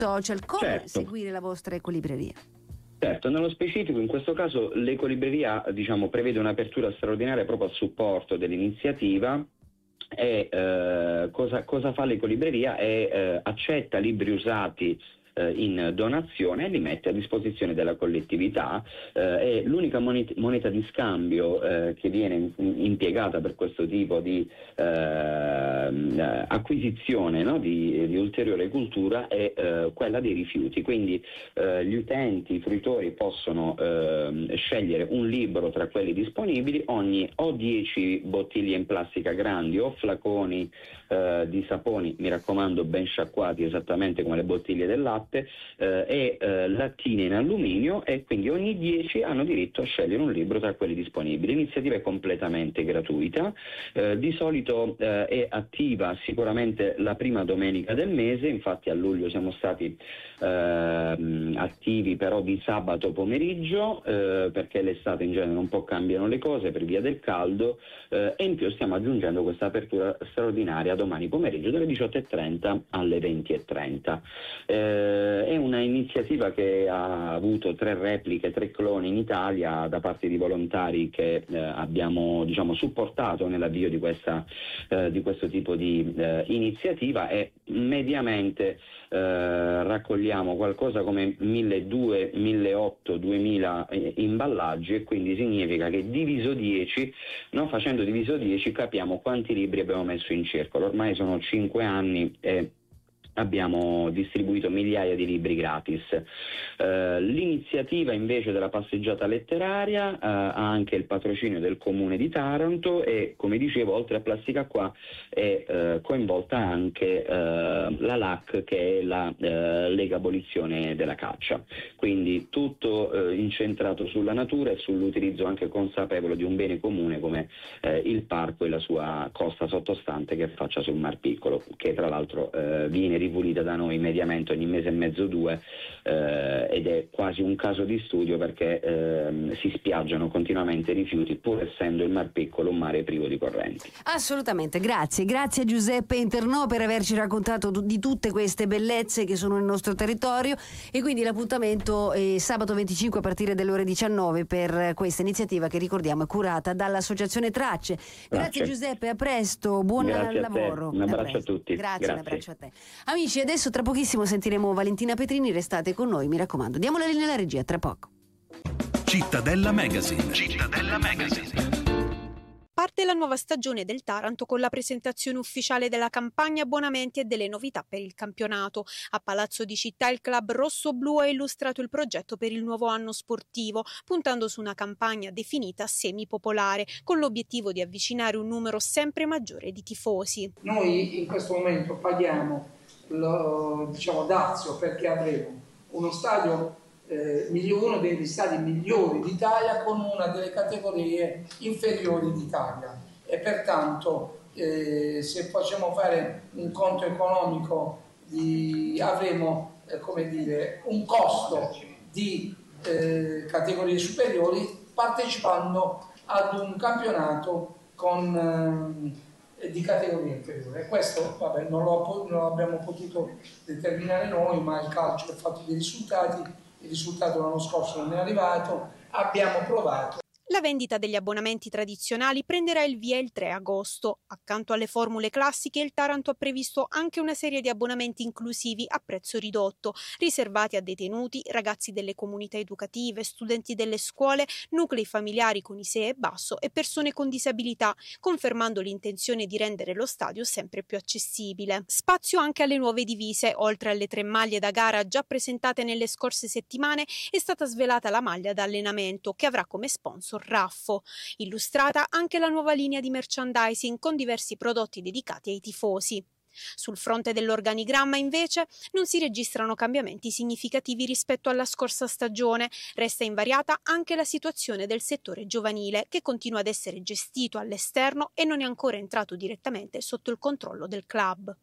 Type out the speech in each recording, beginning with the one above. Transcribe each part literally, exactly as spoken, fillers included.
social, come Certo. seguire la vostra ecolibreria? Certo, nello specifico in questo caso l'ecolibreria diciamo, prevede un'apertura straordinaria proprio a supporto dell'iniziativa. E eh, cosa, cosa fa l'ecolibreria? È, eh, accetta libri usati eh, in donazione e li mette a disposizione della collettività. Eh, è l'unica moneta, moneta di scambio eh, che viene impiegata per questo tipo di eh, acquisizione, no? di, di ulteriore cultura è eh, quella dei rifiuti. Quindi eh, gli utenti, i fruitori possono eh, scegliere un libro tra quelli disponibili, ogni o dieci bottiglie in plastica grandi o flaconi eh, di saponi, mi raccomando ben sciacquati esattamente come le bottiglie del latte, eh, e eh, lattine in alluminio, e quindi ogni dieci hanno diritto a scegliere un libro tra quelli disponibili. L'iniziativa è completamente gratuita, eh, di solito eh, è attiva sicuramente la prima domenica del mese, infatti a luglio siamo stati eh, attivi però di sabato pomeriggio, eh, perché l'estate in genere un po' cambiano le cose per via del caldo, eh, e in più stiamo aggiungendo questa apertura straordinaria domani pomeriggio dalle diciotto e trenta alle venti e trenta. Eh, è una iniziativa che ha avuto tre repliche, tre cloni in Italia da parte di volontari che eh, abbiamo diciamo supportato nell'avvio di questa eh, di questo tipo di eh, iniziativa, e mediamente eh, raccogliamo qualcosa come milleduecento, milleottocento, duemila eh, imballaggi, e quindi significa che diviso dieci, no, facendo diviso dieci capiamo quanti libri abbiamo messo in circolo. Ormai sono cinque anni e abbiamo distribuito migliaia di libri gratis. Eh, l'iniziativa invece della passeggiata letteraria eh, ha anche il patrocinio del Comune di Taranto e, come dicevo, oltre a Plastica Qua è eh, coinvolta anche eh, la L A C, che è la eh, Lega Abolizione della Caccia. Quindi tutto eh, incentrato sulla natura e sull'utilizzo anche consapevole di un bene comune come eh, il parco e la sua costa sottostante che affaccia sul Mar Piccolo, che tra l'altro eh, viene ripulita da noi mediamente ogni mese e mezzo, due, eh, ed è quasi un caso di studio perché eh, si spiaggiano continuamente rifiuti, pur essendo il Mar Piccolo un mare privo di correnti. Assolutamente, grazie, grazie a Giuseppe Internò per averci raccontato di tutte queste bellezze che sono nel nostro territorio, e quindi l'appuntamento è sabato venticinque a partire dalle ore diciannove per questa iniziativa che, ricordiamo, è curata dall'associazione Tracce. Grazie, grazie Giuseppe, a presto, buon grazie lavoro. A te. Un abbraccio a, a tutti. Grazie, grazie, un abbraccio a te. Amici, adesso tra pochissimo sentiremo Valentina Petrini, restate con noi, mi raccomando. Diamo la linea alla regia, tra poco. Cittadella Magazine. Cittadella Magazine. Parte la nuova stagione del Taranto con la presentazione ufficiale della campagna abbonamenti e delle novità per il campionato. A Palazzo di Città il club rosso-blu ha illustrato il progetto per il nuovo anno sportivo, puntando su una campagna definita semi-popolare, con l'obiettivo di avvicinare un numero sempre maggiore di tifosi. Noi in questo momento paghiamo lo, diciamo, dazio perché avremo uno stadio Eh, uno degli stadi migliori d'Italia con una delle categorie inferiori d'Italia, e pertanto eh, se facciamo fare un conto economico di, avremo eh, come dire, un costo di eh, categorie superiori partecipando ad un campionato con eh, di categoria inferiore. Questo vabbè, non, lo, non lo abbiamo potuto determinare noi, ma il calcio è fatto di risultati. Il risultato l'anno scorso non è arrivato, abbiamo provato. La vendita degli abbonamenti tradizionali prenderà il via il tre agosto. Accanto alle formule classiche, il Taranto ha previsto anche una serie di abbonamenti inclusivi a prezzo ridotto, riservati a detenuti, ragazzi delle comunità educative, studenti delle scuole, nuclei familiari con I S E E basso e persone con disabilità, confermando l'intenzione di rendere lo stadio sempre più accessibile. Spazio anche alle nuove divise. Oltre alle tre maglie da gara già presentate nelle scorse settimane, è stata svelata la maglia da allenamento, che avrà come sponsor Raffo. Illustrata anche la nuova linea di merchandising con diversi prodotti dedicati ai tifosi. Sul fronte dell'organigramma, invece, non si registrano cambiamenti significativi rispetto alla scorsa stagione. Resta invariata anche la situazione del settore giovanile, che continua ad essere gestito all'esterno e non è ancora entrato direttamente sotto il controllo del club.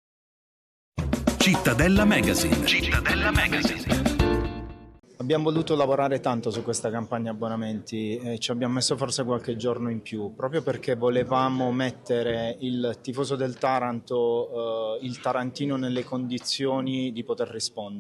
Cittadella Magazine. Cittadella Magazine. Abbiamo voluto lavorare tanto su questa campagna abbonamenti e ci abbiamo messo forse qualche giorno in più, proprio perché volevamo mettere il tifoso del Taranto, eh, il tarantino, nelle condizioni di poter rispondere.